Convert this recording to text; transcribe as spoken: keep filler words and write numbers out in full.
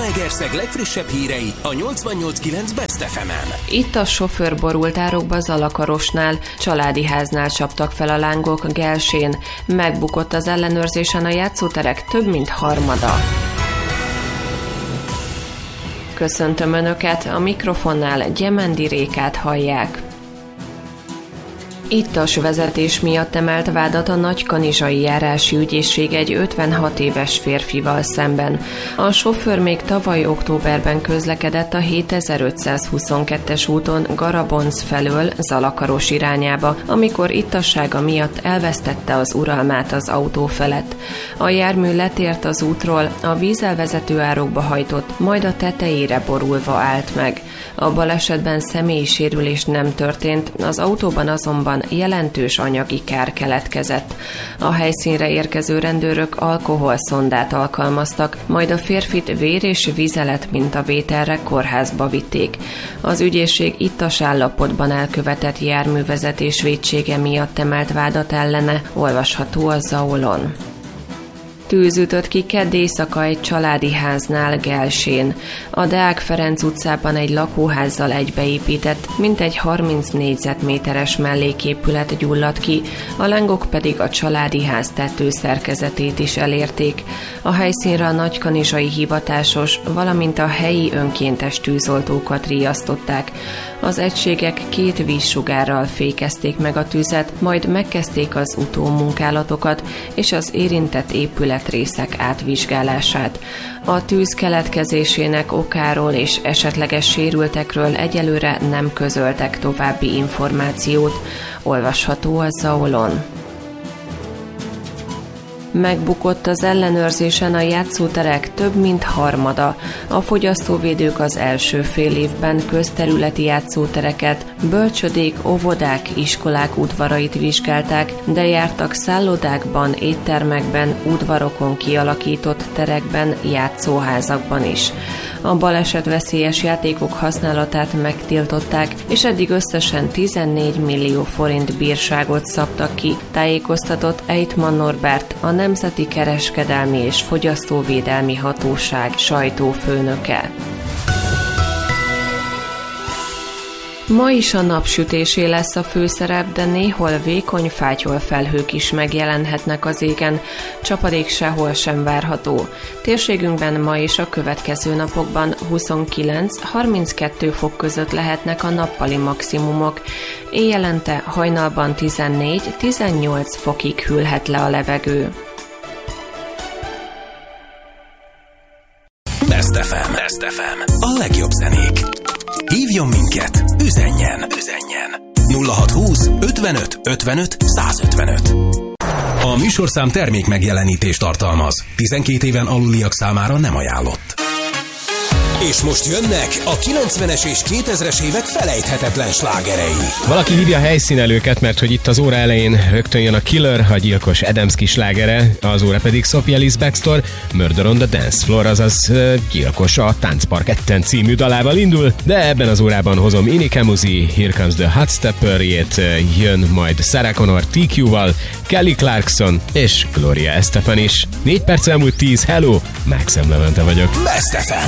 Zalaegerszeg legfrissebb hírei a nyolcvannyolc kilenc Best ef emen. Itt a sofőr borult árokba Zalakarosnál, családi háznál csaptak fel a lángok Gelsén. Megbukott az ellenőrzésen a játszóterek több mint harmada. Köszöntöm Önöket, a mikrofonnál Gyemendi Rékát hallják. Ittas vezetés miatt emelt vádat a Nagykanizsai járási ügyészség egy ötvenhat éves férfival szemben. A sofőr még tavaly októberben közlekedett a hétezer-ötszázhuszonkettes úton Garabonc felől Zalakaros irányába, amikor ittassága miatt elvesztette az uralmát az autó felett. A jármű letért az útról, a vízelvezető árokba hajtott, majd a tetejére borulva állt meg. A balesetben személyi sérülés nem történt, az autóban azonban jelentős anyagi kár keletkezett. A helyszínre érkező rendőrök alkoholszondát alkalmaztak, majd a férfit vér- és vízelet mintavételre kórházba vitték. Az ügyészség ittas állapotban elkövetett járművezetés vétsége miatt emelt vádat ellene, olvasható a Zaolon. Tűz ütött ki kedd éjszaka egy családi háznál Gelsén. A Deák Ferenc utcában egy lakóházzal egybeépített, mintegy harminc négyzetméteres melléképület gyulladt ki, a lángok pedig a családi ház tetőszerkezetét is elérték. A helyszínre a nagykanizsai hivatásos, valamint a helyi önkéntes tűzoltókat riasztották. Az egységek két vízsugárral fékezték meg a tüzet, majd megkezdték az utómunkálatokat és az érintett épület részek átvizsgálását. A tűz keletkezésének okáról és esetleges sérültekről egyelőre nem közöltek további információt, olvasható a Zaolon. Megbukott az ellenőrzésen a játszóterek több mint harmada. A fogyasztóvédők az első fél évben közterületi játszótereket, bölcsödék, óvodák, iskolák udvarait vizsgálták, de jártak szállodákban, éttermekben, udvarokon kialakított terekben, játszóházakban is. A balesetveszélyes játékok használatát megtiltották, és eddig összesen tizennégy millió forint bírságot szabtak ki, tájékoztatott Eitmann Norbert, a Nemzeti Kereskedelmi és Fogyasztóvédelmi Hatóság sajtófőnöke. Ma is a napsütésé lesz a főszerep, de néhol vékony fátyol felhők is megjelenhetnek az égen, csapadék sehol sem várható. Térségünkben ma és a következő napokban huszonkilenc-harminckettő fok között lehetnek a nappali maximumok. Éjjelente hajnalban tizennégy-tizennyolc fokig hűlhet le a levegő. Best ef em. Best ef em. A legjobb zenék. Hívjon minket, üzenjen, üzenjen. nulla hatszázhúsz ötvenöt ötvenöt százötvenöt. A műsorszám termék megjelenítést tartalmaz. tizenkét éven aluliak számára nem ajánlott. És most jönnek a kilencvenes és kétezres évek felejthetetlen slágerei. Valaki hívja a helyszínelőket, mert hogy itt az óra elején rögtön jön a Killer, a gyilkos Adamski slágere, az óra pedig Sophie Ellis Bextor, Murder on the Dance Floor, azaz uh, gyilkos a Táncparketten című dalával indul, de ebben az órában hozom Inika Muzi, Here Comes the Hot Stepper-jét, uh, jön majd Sarah Connor té kú-val, Kelly Clarkson és Gloria Estefan is. Négy perc elmúlt tíz, hello, Maxim Levente vagyok. Best ef em.